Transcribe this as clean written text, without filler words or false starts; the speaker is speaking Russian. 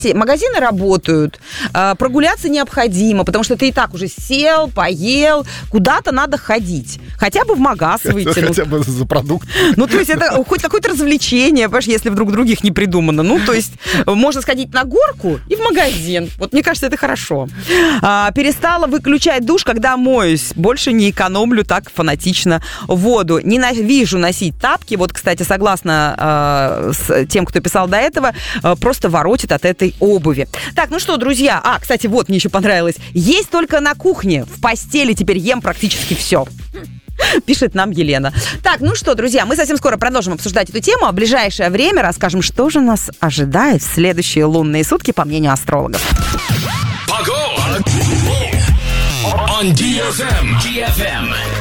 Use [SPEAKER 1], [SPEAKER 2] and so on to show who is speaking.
[SPEAKER 1] Магазины работают, прогуляться необходимо, потому что ты и так уже сел, поел, куда-то надо ходить. Хотя бы в магаз выйти.
[SPEAKER 2] Хотя бы за продукт.
[SPEAKER 1] Ну, то есть это хоть какое-то развлечение, понимаешь, если вдруг других не придумано. Ну, то есть можно сходить на горку и в магазин. Вот мне кажется, это хорошо. Перестала выключать душ, когда моюсь. Больше не экономлю так фанатично воду. Ненавижу носить тапки. Вот, кстати, согласно с тем, кто писал до этого, просто воротит от этой обуви. Так, ну что, друзья, кстати, вот мне еще понравилось. Есть только на кухне, в постели теперь ем практически все. Пишет нам Елена. Так, ну что, друзья, мы совсем скоро продолжим обсуждать эту тему. А в ближайшее время расскажем, что же нас ожидает в следующие лунные сутки, по мнению астрологов.
[SPEAKER 3] Погода! On DFM.